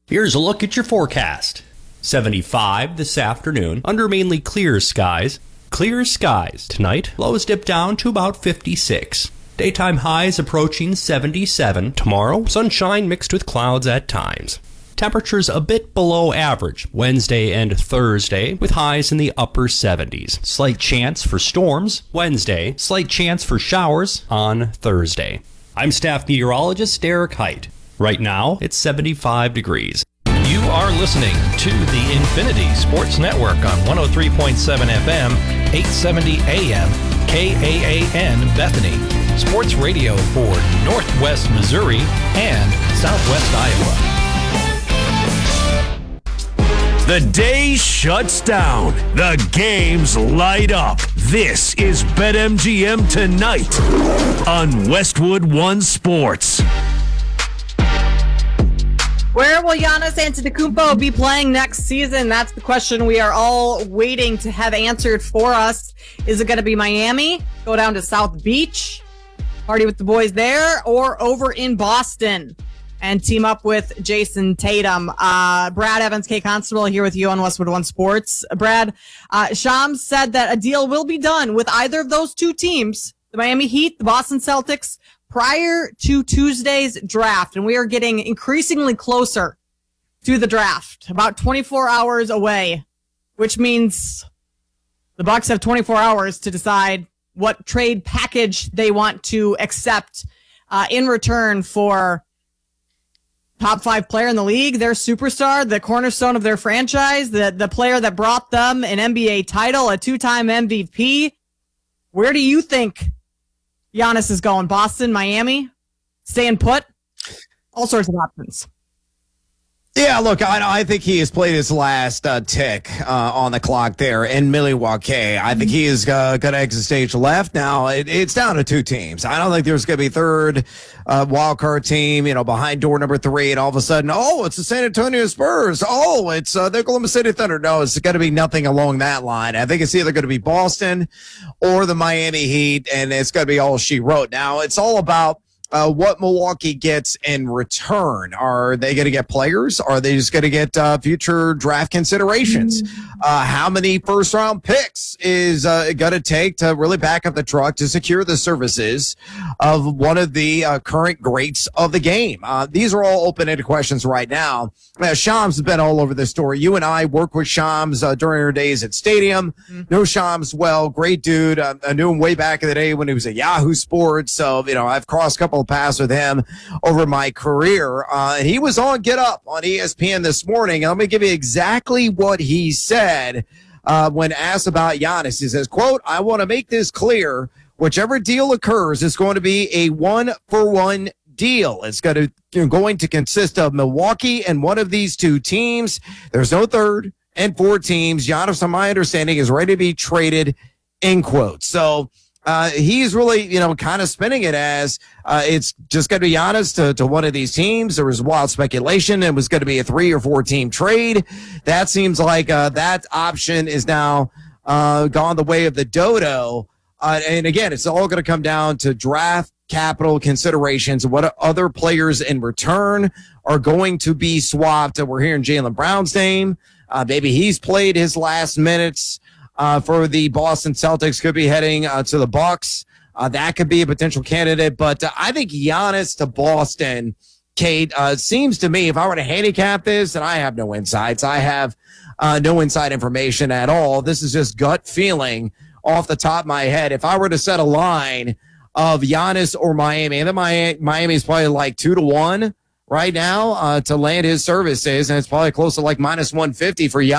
Here's a look at your forecast. 75 this afternoon, under mainly clear skies. Clear skies tonight, lows dip down to about 56. Daytime highs approaching 77. Tomorrow, sunshine mixed with clouds at times. Temperatures a bit below average Wednesday and Thursday, with highs in the upper 70s. Slight chance for storms Wednesday, slight chance for showers on Thursday. I'm staff meteorologist Derek Height. Right now, it's 75 degrees. You are listening to the Infinity Sports Network on 103.7 FM, 870 AM, KAAN Bethany. Sports radio for Northwest Missouri and Southwest Iowa. The day shuts down. The games light up. This is BetMGM Tonight on Westwood One Sports. Where will Giannis Antetokounmpo be playing next season? That's the question we are all waiting to have answered for us. Is it going to be Miami, go down to South Beach, party with the boys there, or over in Boston and team up with Jason Tatum? Brad Evans, K. Constable here with you on Westwood One Sports. Brad, Shams said that a deal will be done with either of those two teams, the Miami Heat, the Boston Celtics, prior to Tuesday's draft, and we are getting increasingly closer to the draft, about 24 hours away, which means the Bucks have 24 hours to decide what trade package they want to accept in return for top 5 player in the league, their superstar, the cornerstone of their franchise, the player that brought them an NBA title, a 2-time MVP. Where do you think Giannis is going? Boston, Miami, staying put? All sorts of options. Yeah, look, I think he has played his last tick on the clock there in Milwaukee. I think he is going to exit stage left. Now, it's down to 2 teams. I don't think there's going to be a third wild card team, behind door number 3, and all of a sudden, it's the San Antonio Spurs. It's the Oklahoma City Thunder. No, it's going to be nothing along that line. I think it's either going to be Boston or the Miami Heat, and it's going to be all she wrote. Now, it's all about what Milwaukee gets in return. Are they going to get players? Are they just going to get future draft considerations? How many first-round picks is going to take to really back up the truck to secure the services of one of the current greats of the game? These are all open-ended questions right now. Shams has been all over this story. You and I worked with Shams during our days at Stadium. Know Shams well, great dude. I knew him way back in the day when he was at Yahoo Sports. So, I've crossed a couple of paths with him over my career. He was on Get Up on ESPN this morning. And let me give you exactly what he said when asked about Giannis. He says, quote, "I want to make this clear. Whichever deal occurs is going to be a 1-for-1 deal. It's going to consist of Milwaukee and one of these 2 teams. There's no third and 4 teams. Giannis, from my understanding, is ready to be traded," end quote. So he's really, kind of spinning it as it's just going to be Giannis to one of these teams. There was wild speculation. It was going to be a 3 or 4 team trade. That seems like that option is now gone the way of the dodo. And again, it's all going to come down to draft capital considerations. What other players in return are going to be swapped? We're hearing Jaylen Brown's name. Maybe he's played his last minutes for the Boston Celtics. Could be heading to the Bucks. That could be a potential candidate. But I think Giannis to Boston, Kate, seems to me, if I were to handicap this, and I have no insights, I have no inside information at all. This is just gut feeling off the top of my head. If I were to set a line of Giannis or Miami, and then Miami's probably like 2-1 right now to land his services, and it's probably close to like -150 for Giannis.